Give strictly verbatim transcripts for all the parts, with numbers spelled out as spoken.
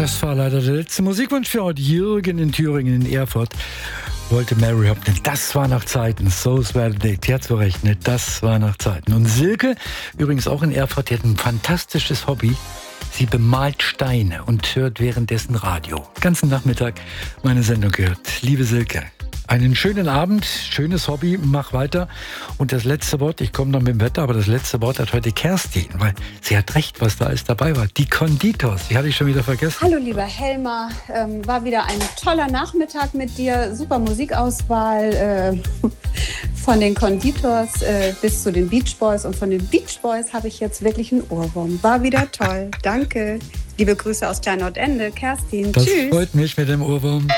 Das war leider der letzte Musikwunsch für heute. Jürgen in Thüringen, in Erfurt, wollte Mary Hopkins. Das war nach Zeiten. So were the days. Ja, zu Recht, ne? Das war nach Zeiten. Und Silke, übrigens auch in Erfurt, die hat ein fantastisches Hobby. Sie bemalt Steine und hört währenddessen Radio. Den ganzen Nachmittag meine Sendung gehört. Liebe Silke, einen schönen Abend, schönes Hobby, mach weiter. Und das letzte Wort, ich komme noch mit dem Wetter, aber das letzte Wort hat heute Kerstin, weil sie hat recht, was da alles dabei war. Die Konditors, die hatte ich schon wieder vergessen. Hallo lieber Helmer, ähm, war wieder ein toller Nachmittag mit dir. Super Musikauswahl, äh, von den Konditors äh, bis zu den Beach Boys. Und von den Beach Boys habe ich jetzt wirklich einen Ohrwurm. War wieder toll, danke. Liebe Grüße aus Kleinordende, Kerstin, das tschüss. Das freut mich mit dem Ohrwurm.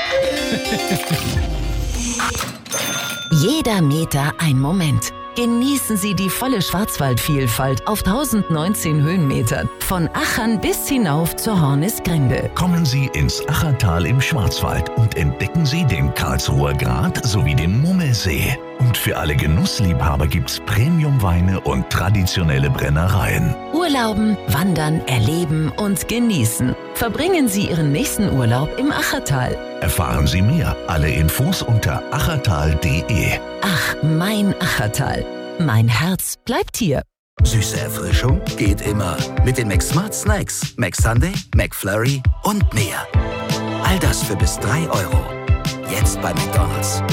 Jeder Meter ein Moment. Genießen Sie die volle Schwarzwaldvielfalt auf tausendneunzehn Höhenmetern. Von Achern bis hinauf zur Hornisgrinde. Kommen Sie ins Achertal im Schwarzwald und entdecken Sie den Karlsruher Grat sowie den Mummelsee. Und für alle Genussliebhaber gibt's Premiumweine und traditionelle Brennereien. Urlauben, wandern, erleben und genießen. Verbringen Sie Ihren nächsten Urlaub im Achertal. Erfahren Sie mehr. Alle Infos unter achertal punkt de. Ach, mein Achertal. Mein Herz bleibt hier. Süße Erfrischung geht immer. Mit den McSmart Snacks. McSunday, McFlurry und mehr. All das für bis drei Euro. Jetzt bei McDonald's.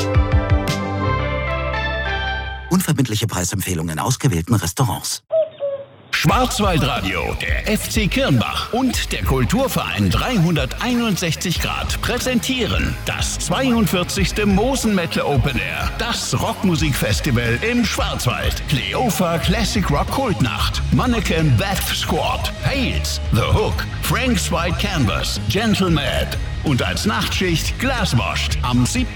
Unverbindliche Preisempfehlungen in ausgewählten Restaurants. Schwarzwaldradio, der F C Kirnbach und der Kulturverein dreihunderteinundsechzig Grad präsentieren das zweiundvierzigste Mosen Metal Open Air, das Rockmusikfestival im Schwarzwald. Kleopha Classic Rock Kultnacht, Mannequin Death Squad, Hales, The Hook, Frank's White Canvas, Gentle Mad und als Nachtschicht Glaswashed am siebten